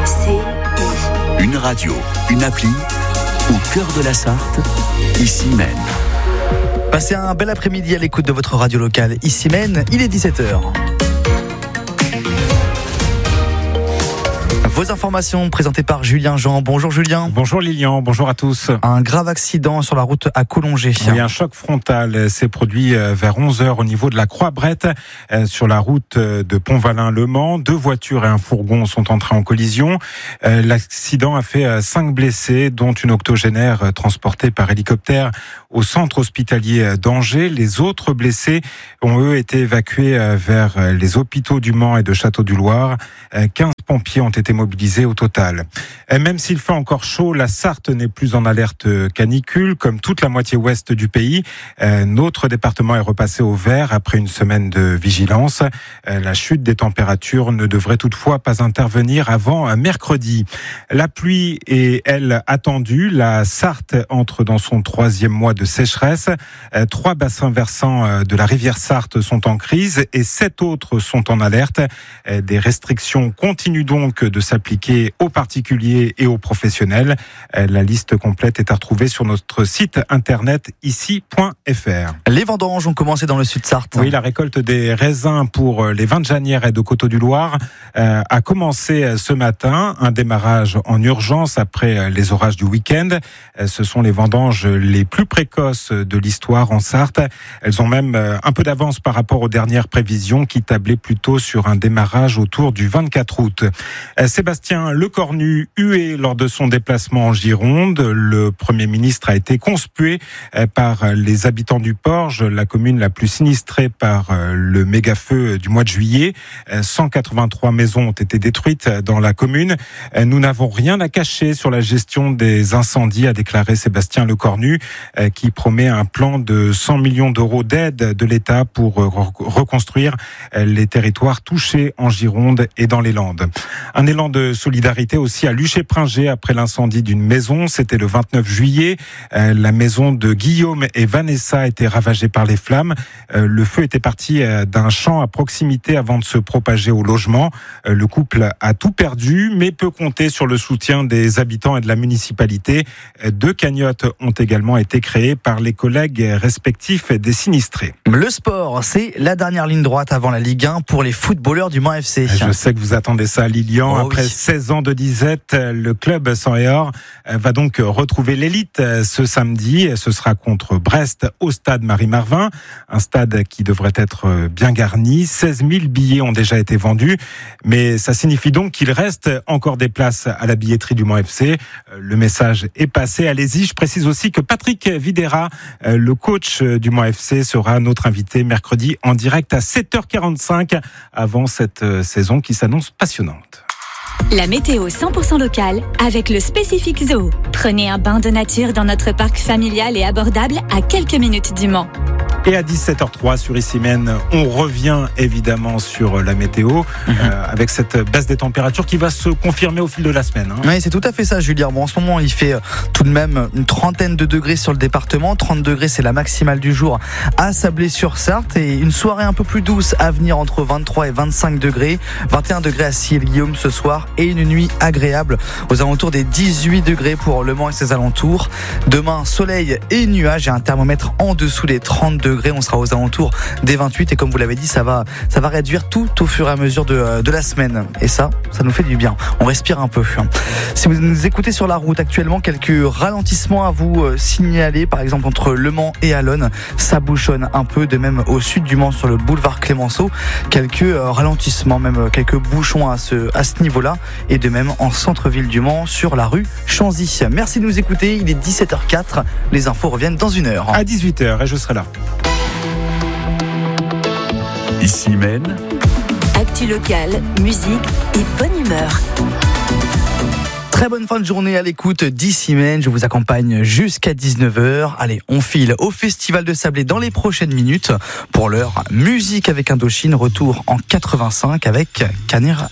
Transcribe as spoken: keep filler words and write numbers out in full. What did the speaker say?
C I. Une radio, une appli, au cœur de la Sarthe, ici même. Passez un bel après-midi à l'écoute de votre radio locale. Ici Maine, il est dix-sept heures. Vos informations présentées par Julien Jean. Bonjour Julien. Bonjour Lilian, bonjour à tous. Un grave accident sur la route à Collongé. Oui, un choc frontal s'est produit vers onze heures au niveau de la Croix-Brette, sur la route de Pont-Valin-Le Mans. Deux voitures et un fourgon sont entrés en collision. L'accident a fait cinq blessés, dont une octogénaire transportée par hélicoptère au centre hospitalier d'Angers. Les autres blessés ont eux été évacués vers les hôpitaux du Mans et de Château-du-Loir. quinze pompiers ont été mobilisés au total. Même s'il fait encore chaud, la Sarthe n'est plus en alerte canicule, comme toute la moitié ouest du pays. Notre département est repassé au vert après une semaine de vigilance. La chute des températures ne devrait toutefois pas intervenir avant mercredi. La pluie est, elle, attendue. La Sarthe entre dans son troisième mois de sécheresse. Trois bassins versants de la rivière Sarthe sont en crise et sept autres sont en alerte. Des restrictions continuent donc de s'appliquer aux particuliers et aux professionnels. La liste complète est à retrouver sur notre site internet ici point f r. Les vendanges ont commencé dans le sud Sarthe. Oui, la récolte des raisins pour les vins de Janières et de Coteaux-du-Loir euh, a commencé ce matin. Un démarrage en urgence après les orages du week-end. Ce sont les vendanges les plus précoces de l'histoire en Sarthe. Elles ont même un peu d'avance par rapport aux dernières prévisions qui tablaient plutôt sur un démarrage autour du vingt-quatre août. Sébastien Lecornu, hué lors de son déplacement en Gironde. Le Premier ministre a été conspué par les habitants du Porge, la commune la plus sinistrée par le méga-feu du mois de juillet. cent quatre-vingt-trois maisons ont été détruites dans la commune. Nous n'avons rien à cacher sur la gestion des incendies, a déclaré Sébastien Lecornu, qui promet un plan de cent millions d'euros d'aide de l'État pour reconstruire les territoires touchés en Gironde et dans les Landes. Un élan de solidarité aussi à Luché-Pringé après l'incendie d'une maison. C'était le vingt-neuf juillet. La maison de Guillaume et Vanessa a été ravagée par les flammes. Le feu était parti d'un champ à proximité avant de se propager au logement. Le couple a tout perdu, mais peut compter sur le soutien des habitants et de la municipalité. Deux cagnottes ont également été créées par les collègues respectifs des sinistrés. Le sport, c'est la dernière ligne droite avant la Ligue un pour les footballeurs du Mans F C. Je sais que vous attendez ça, Lilian. Oh, Après oui. seize ans de disette, le club sang et or va donc retrouver l'élite ce samedi. Ce sera contre Brest au stade Marie-Marvin, un stade qui devrait être bien garni. seize mille billets ont déjà été vendus, mais ça signifie donc qu'il reste encore des places à la billetterie du Mans F C. Le message est passé, allez-y. Je précise aussi que Patrick Videra, le coach du Mans F C, sera notre invité mercredi en direct à sept heures quarante-cinq avant cette saison qui s'annonce passionnante. La météo cent pour cent locale avec le Spécifique Zoo. Prenez un bain de nature dans notre parc familial et abordable à quelques minutes du Mans. Et à dix-sept heures zéro trois sur Ici Maine, on revient évidemment sur la météo mmh. euh, avec cette baisse des températures qui va se confirmer au fil de la semaine. Hein. Oui, c'est tout à fait ça, Julien. Bon, en ce moment, il fait tout de même une trentaine de degrés sur le département. trente degrés, c'est la maximale du jour à Sablé-sur-Sarthe. Et une soirée un peu plus douce à venir entre vingt-trois et vingt-cinq degrés. vingt et un degrés à Sillé-le-Guillaume ce soir. Et une nuit agréable aux alentours des dix-huit degrés pour Le Mans et ses alentours. Demain, soleil et nuages et un thermomètre en dessous des trente degrés. On sera aux alentours des vingt-huit et comme vous l'avez dit, ça va, ça va réduire tout au fur et à mesure de, de la semaine. Et ça, ça nous fait du bien. On respire un peu. Si vous nous écoutez sur la route actuellement, quelques ralentissements à vous signaler. Par exemple, entre Le Mans et Allonne, ça bouchonne un peu. De même au sud du Mans, sur le boulevard Clémenceau, quelques ralentissements, même quelques bouchons à ce, à ce niveau-là. Et de même en centre-ville du Mans, sur la rue Chanzy. Merci de nous écouter. Il est dix-sept heures quatre. Les infos reviennent dans une heure. À dix-huit heures et je serai là. Ici Maine. Actu locale, musique et bonne humeur. Très bonne fin de journée à l'écoute d'Ici Maine. Je vous accompagne jusqu'à dix-neuf heures. Allez, on file au Festival de Sablé dans les prochaines minutes. Pour l'heure, musique avec Indochine. Retour en quatre-vingt-cinq avec Caner